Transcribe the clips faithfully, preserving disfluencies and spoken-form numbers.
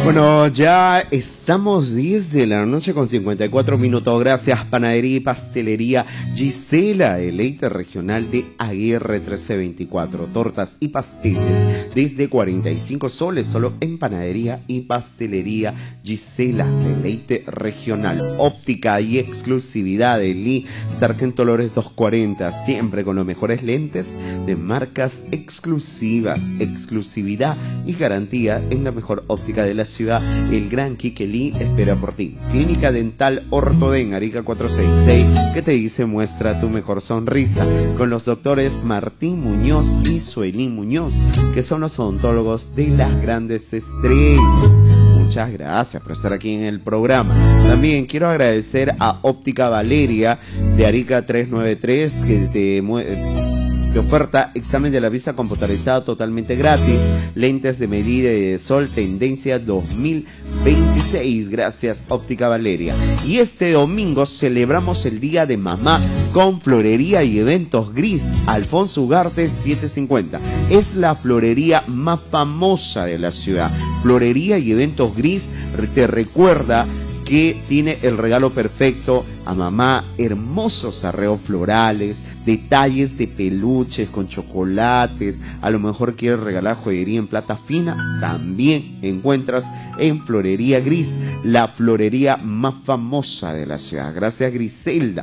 Bueno, ya estamos diez de la noche con cincuenta y cuatro minutos. Gracias, Panadería y Pastelería Gisela, deleite regional de Aguirre trece veinticuatro. Tortas y pasteles desde cuarenta y cinco soles, solo en Panadería y Pastelería Gisela, deleite regional. Óptica y exclusividad de Lee Sargento Lores doscientos cuarenta, siempre con los mejores lentes de marcas exclusivas. Exclusividad y garantía en la mejor óptica de la ciudad. El Gran Quique Lee espera por ti. Clínica Dental Ortoden, Arica cuatrocientos sesenta y seis, que te dice muestra tu mejor sonrisa, con los doctores Martín Muñoz y Suelín Muñoz, que son los odontólogos de las grandes estrellas. Muchas gracias por estar aquí en el programa. También quiero agradecer a Óptica Valeria de Arica trescientos noventa y tres, que te mueve Te oferta examen de la vista computarizado totalmente gratis, lentes de medida de sol tendencia dos mil veintiséis, gracias Óptica Valeria. Y este domingo celebramos el Día de Mamá con Florería y Eventos Gris, Alfonso Ugarte setecientos cincuenta. Es la florería más famosa de la ciudad. Florería y Eventos Gris te recuerda que tiene el regalo perfecto a mamá, hermosos arreos florales, detalles de peluches con chocolates. A lo mejor quieres regalar joyería en plata fina, también encuentras en Florería Gris, la florería más famosa de la ciudad. Gracias, Griselda.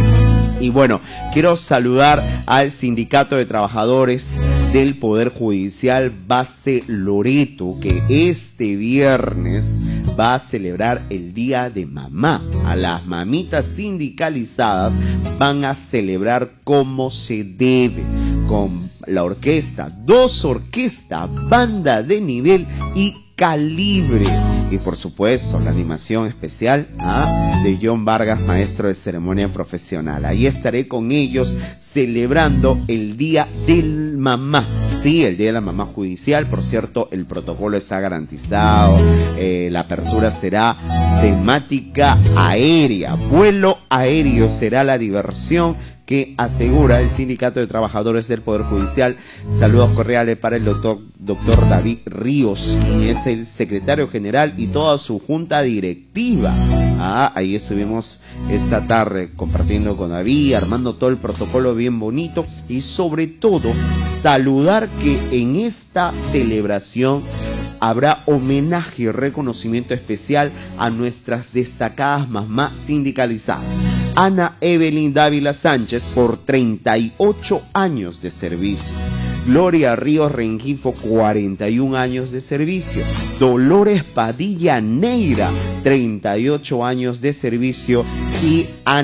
Y bueno, quiero saludar al Sindicato de Trabajadores del Poder Judicial Base Loreto, que este viernes va a celebrar el Día de Mamá. A las mamitas sindicalizadas van a celebrar como se debe, con la orquesta, dos orquestas, banda de nivel y calibre. Y por supuesto la animación especial ¿ah? de John Vargas, maestro de ceremonia profesional. Ahí estaré con ellos celebrando el Día del Mamá. Sí, el Día de la Mamá Judicial. Por cierto, el protocolo está garantizado. Eh, la apertura será temática aérea. Vuelo aéreo será la diversión que asegura el Sindicato de Trabajadores del Poder Judicial. Saludos cordiales para el doctor, doctor David Ríos, quien es el secretario general y toda su junta directiva. Ah, ahí estuvimos esta tarde compartiendo con David, armando todo el protocolo bien bonito, y sobre todo saludar que en esta celebración habrá homenaje y reconocimiento especial a nuestras destacadas mamás sindicalizadas. Ana Evelyn Dávila Sánchez por treinta y ocho años de servicio. Gloria Ríos Rengifo, cuarenta y un años de servicio. Dolores Padilla Neira, treinta y ocho años de servicio. Y Ana